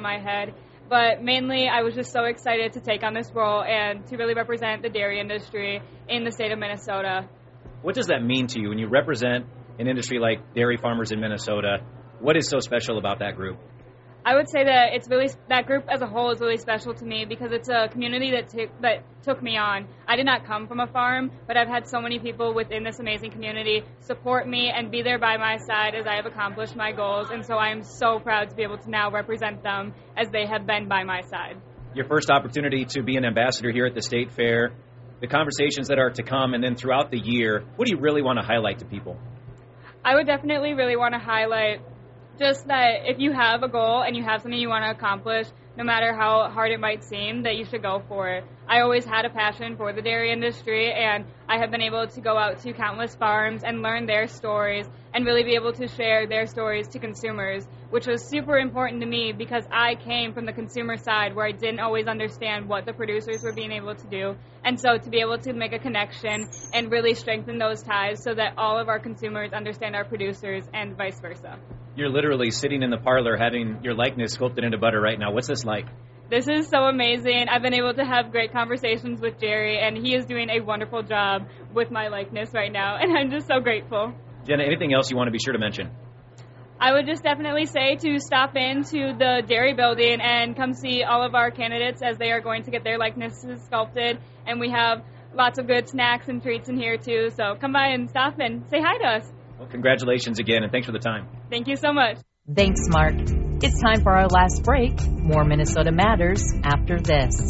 my head. But mainly, I was just so excited to take on this role and to really represent the dairy industry in the state of Minnesota. What does that mean to you when you represent an industry like dairy farmers in Minnesota? What is so special about that group? I would say that that group as a whole is really special to me because it's a community that took me on. I did not come from a farm, but I've had so many people within this amazing community support me and be there by my side as I have accomplished my goals, and so I am so proud to be able to now represent them as they have been by my side. Your first opportunity to be an ambassador here at the State Fair, the conversations that are to come, and then throughout the year, what do you really want to highlight to people? I would definitely really want to highlight just that if you have a goal and you have something you want to accomplish, no matter how hard it might seem, that you should go for it. I always had a passion for the dairy industry, and I have been able to go out to countless farms and learn their stories and really be able to share their stories to consumers, which was super important to me because I came from the consumer side where I didn't always understand what the producers were being able to do. And so to be able to make a connection and really strengthen those ties so that all of our consumers understand our producers and vice versa. You're literally sitting in the parlor having your likeness sculpted into butter right now. What's this like? This is so amazing. I've been able to have great conversations with Jerry, and he is doing a wonderful job with my likeness right now, and I'm just so grateful. Jenna, anything else you want to be sure to mention? I would just definitely say to stop into the dairy building and come see all of our candidates as they are going to get their likenesses sculpted, and we have lots of good snacks and treats in here too, so come by and stop and say hi to us. Well, congratulations again, and thanks for the time. Thank you so much. Thanks, Mark. It's time for our last break. More Minnesota Matters after this.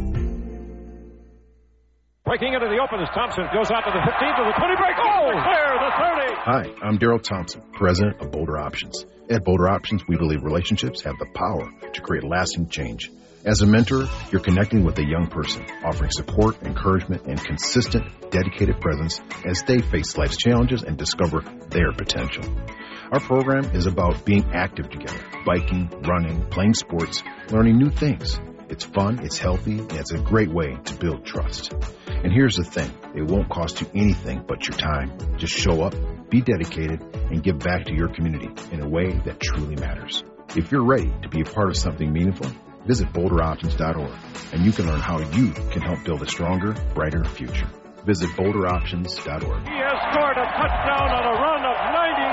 Breaking into the open as Thompson goes out to the 15, to the 20 break. Oh, clear, the 30. Hi, I'm Darrell Thompson, president of Boulder Options. At Boulder Options, we believe relationships have the power to create lasting change. As a mentor, you're connecting with a young person, offering support, encouragement, and consistent, dedicated presence as they face life's challenges and discover their potential. Our program is about being active together, biking, running, playing sports, learning new things. It's fun, it's healthy, and it's a great way to build trust. And here's the thing, it won't cost you anything but your time. Just show up, be dedicated, and give back to your community in a way that truly matters. If you're ready to be a part of something meaningful, visit BoulderOptions.org, and you can learn how you can help build a stronger, brighter future. Visit BoulderOptions.org. He has scored a touchdown on a run of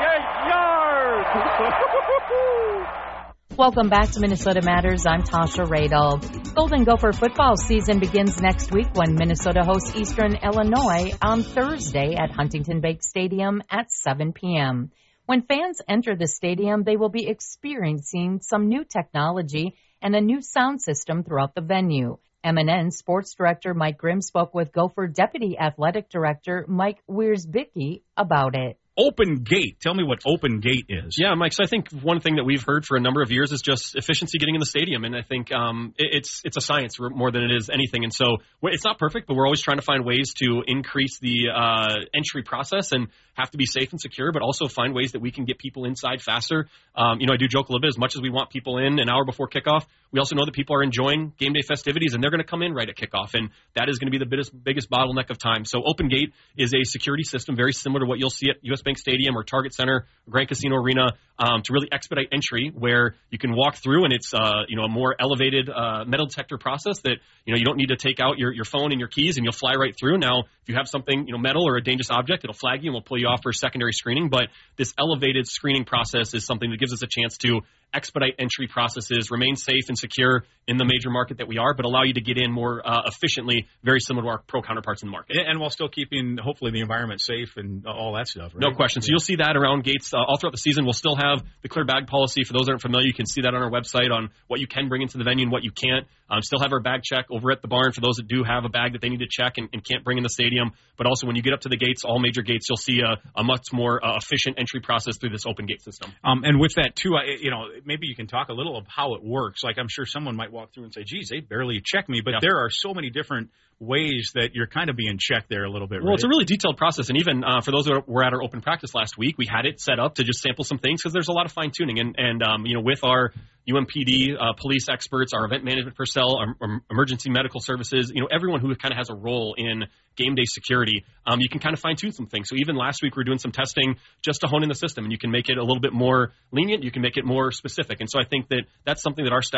98 yards. Welcome back to Minnesota Matters. I'm Tasha Radel. Golden Gopher football season begins next week when Minnesota hosts Eastern Illinois on Thursday at Huntington Bank Stadium at 7 p.m. When fans enter the stadium, they will be experiencing some new technology and a new sound system throughout the venue. MNN Sports Director Mike Grimm spoke with Gopher Deputy Athletic Director Mike Wiersbicki about it. Open gate. Tell me what open gate is. Yeah, Mike, so I think one thing that we've heard for a number of years is just efficiency getting in the stadium, and I think it's a science more than it is anything. And so it's not perfect, but we're always trying to find ways to increase the entry process and have to be safe and secure, but also find ways that we can get people inside faster. I do joke a little bit, as much as we want people in an hour before kickoff, we also know that people are enjoying game day festivities, and they're going to come in right at kickoff, and that is going to be the biggest bottleneck of time. So Open Gate is a security system very similar to what you'll see at US Bank Stadium or Target Center, or Grand Casino Arena, to really expedite entry, where you can walk through, and it's a more elevated metal detector process that you don't need to take out your phone and your keys, and you'll fly right through. Now, if you have something metal or a dangerous object, it'll flag you and we'll pull you off for secondary screening. But this elevated screening process is something that gives us a chance to expedite entry processes, remain safe and secure in the major market that we are, but allow you to get in more efficiently, very similar to our pro counterparts in the market. And while still keeping, hopefully, the environment safe and all that stuff, right? No question. So you'll see that around gates all throughout the season. We'll still have the clear bag policy. For those that aren't familiar, you can see that on our website on what you can bring into the venue and what you can't. Still have our bag check over at the barn for those that do have a bag that they need to check and can't bring in the stadium. But also when you get up to the gates, all major gates, you'll see a much more efficient entry process through this open gate system. And with that, too, maybe you can talk a little of how it works. Like, I'm sure someone might walk through and say, geez, they barely check me. But there are so many different ways that you're kind of being checked there a little bit, right? Well, it's a really detailed process. And even for those that were at our open practice last week, we had it set up to just sample some things because there's a lot of fine-tuning. And with our UMPD police experts, our event management personnel, our emergency medical services, everyone who kind of has a role in game day security, you can kind of fine-tune some things. So even last week, we were doing some testing just to hone in the system, and you can make it a little bit more lenient. You can make it more specific. And so I think that that's something that our staff